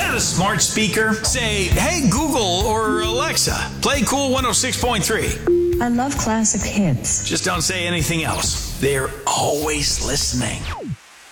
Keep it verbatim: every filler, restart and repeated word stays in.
Get a smart speaker. Say, hey, Google or Alexa, play Cool one oh six point three. I love classic hits. Just don't say anything else. They're always listening.